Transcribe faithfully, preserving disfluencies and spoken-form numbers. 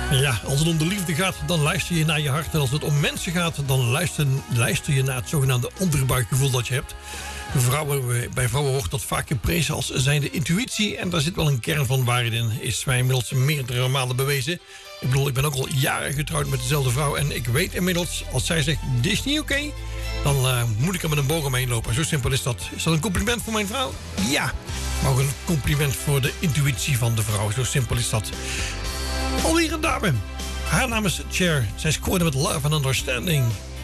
Ja, als het om de liefde gaat, dan luister je naar je hart. En als het om mensen gaat, dan luister, luister je naar het zogenaamde onderbuikgevoel dat je hebt. Vrouwen, bij vrouwen wordt dat vaak geprezen als zijnde intuïtie. En daar zit wel een kern van waarheid in. Is mij inmiddels meerdere malen bewezen. Ik bedoel, ik ben ook al jaren getrouwd met dezelfde vrouw. En ik weet inmiddels, als zij zegt, dit is niet oké... Okay, dan uh, moet ik er met een boog omheen lopen. Zo simpel is dat. Is dat een compliment voor mijn vrouw? Ja. Maar ook een compliment voor de intuïtie van de vrouw. Zo simpel is dat. Alweer een dame. Haar naam is Cher. Zij scoorde met Love and Understanding.